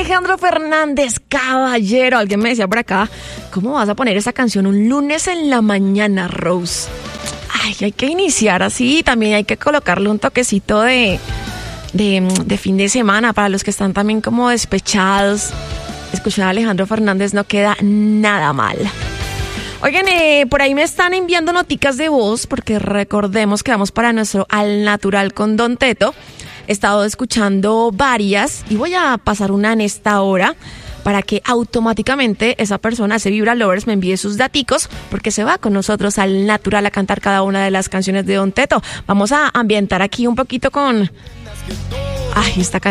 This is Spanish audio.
Alejandro Fernández, caballero. Alguien me decía por acá, ¿cómo vas a poner esa canción un lunes en la mañana, Rose? Ay, hay que iniciar así. También hay que colocarle un toquecito de fin de semana para los que están también como despechados. Escuchar a Alejandro Fernández no queda nada mal. Oigan, por ahí me están enviando noticas de voz porque recordemos que vamos para nuestro Al Natural con Don Teto. He estado escuchando varias y voy a pasar una en esta hora para que automáticamente esa persona, ese Vibra Lovers, me envíe sus daticos porque se va con nosotros al Natural a cantar cada una de las canciones de Don Teto. Vamos a ambientar aquí un poquito con... Ay, esta canción.